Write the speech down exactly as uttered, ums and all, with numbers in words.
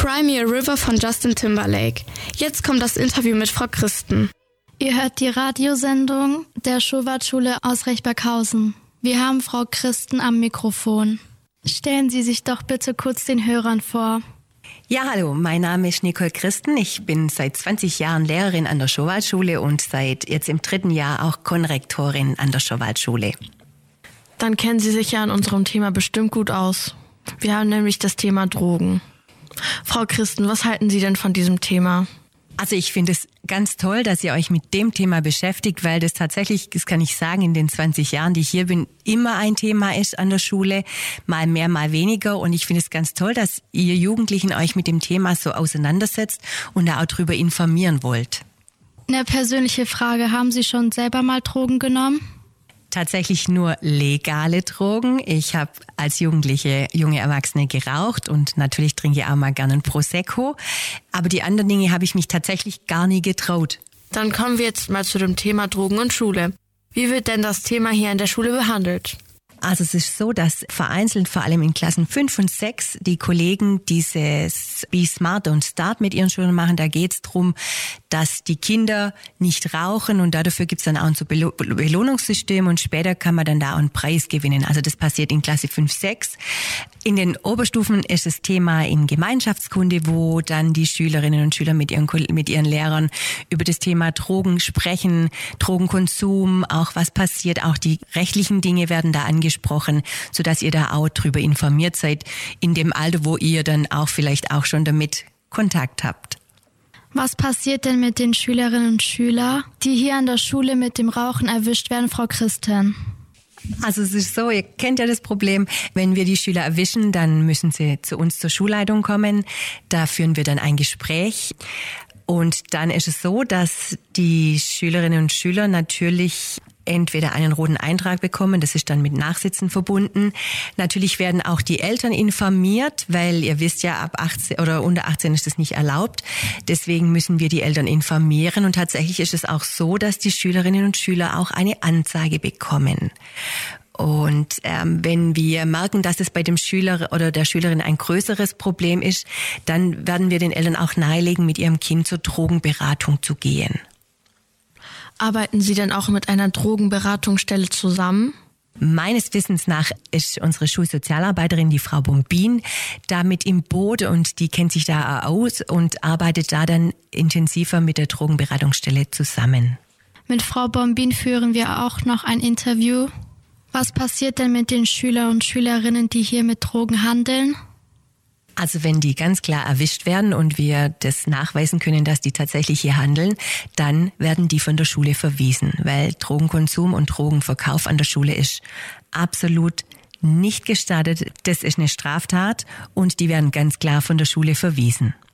Cry Me a River von Justin Timberlake. Jetzt kommt das Interview mit Frau Christen. Ihr hört die Radiosendung der Schowat-Schule aus Rechberghausen. Wir haben Frau Christen am Mikrofon. Stellen Sie sich doch bitte kurz den Hörern vor. Ja, hallo, mein Name ist Nicole Christen. Ich bin seit zwanzig Jahren Lehrerin an der Schowat-Schule und seit jetzt im dritten Jahr auch Konrektorin an der Schowat-Schule. Dann kennen Sie sich ja an unserem Thema bestimmt gut aus. Wir haben nämlich das Thema Drogen. Frau Christen, was halten Sie denn von diesem Thema? Also ich finde es ganz toll, dass ihr euch mit dem Thema beschäftigt, weil das tatsächlich, das kann ich sagen, in den zwanzig Jahren, die ich hier bin, immer ein Thema ist an der Schule, mal mehr, mal weniger. Und ich finde es ganz toll, dass ihr Jugendlichen euch mit dem Thema so auseinandersetzt und da auch drüber informieren wollt. Eine persönliche Frage, haben Sie schon selber mal Drogen genommen? Tatsächlich nur legale Drogen. Ich habe als Jugendliche, junge Erwachsene geraucht und natürlich trinke ich auch mal gerne ein Prosecco. Aber die anderen Dinge habe ich mich tatsächlich gar nie getraut. Dann kommen wir jetzt mal zu dem Thema Drogen und Schule. Wie wird denn das Thema hier in der Schule behandelt? Also es ist so, dass vereinzelt, vor allem in Klassen fünf und sechs, die Kollegen dieses Be Smart und Start mit ihren Schülern machen. Da geht es darum, dass die Kinder nicht rauchen und dafür gibt es dann auch ein so Belo- Belohnungssystem und später kann man dann da auch einen Preis gewinnen. Also das passiert in Klasse fünf, sechs. In den Oberstufen ist das Thema in Gemeinschaftskunde, wo dann die Schülerinnen und Schüler mit ihren, mit ihren Lehrern über das Thema Drogen sprechen, Drogenkonsum, auch was passiert, auch die rechtlichen Dinge werden da angesprochen, sodass ihr da auch drüber informiert seid, in dem Alter, wo ihr dann auch vielleicht auch schon damit Kontakt habt. Was passiert denn mit den Schülerinnen und Schülern, die hier an der Schule mit dem Rauchen erwischt werden, Frau Christen? Also es ist so, ihr kennt ja das Problem, wenn wir die Schüler erwischen, dann müssen sie zu uns zur Schulleitung kommen. Da führen wir dann ein Gespräch. Und dann ist es so, dass die Schülerinnen und Schüler natürlich entweder einen roten Eintrag bekommen, das ist dann mit Nachsitzen verbunden. Natürlich werden auch die Eltern informiert, weil ihr wisst ja, ab achtzehn oder unter achtzehn ist das nicht erlaubt. Deswegen müssen wir die Eltern informieren und tatsächlich ist es auch so, dass die Schülerinnen und Schüler auch eine Anzeige bekommen. Und ähm, wenn wir merken, dass es bei dem Schüler oder der Schülerin ein größeres Problem ist, dann werden wir den Eltern auch nahelegen, mit ihrem Kind zur Drogenberatung zu gehen. Arbeiten Sie denn auch mit einer Drogenberatungsstelle zusammen? Meines Wissens nach ist unsere Schulsozialarbeiterin, die Frau Bombin, da mit im Boot und die kennt sich da aus und arbeitet da dann intensiver mit der Drogenberatungsstelle zusammen. Mit Frau Bombin führen wir auch noch ein Interview. Was passiert denn mit den Schülern und Schülerinnen, die hier mit Drogen handeln? Also wenn die ganz klar erwischt werden und wir das nachweisen können, dass die tatsächlich hier handeln, dann werden die von der Schule verwiesen, weil Drogenkonsum und Drogenverkauf an der Schule ist absolut nicht gestattet. Das ist eine Straftat und die werden ganz klar von der Schule verwiesen.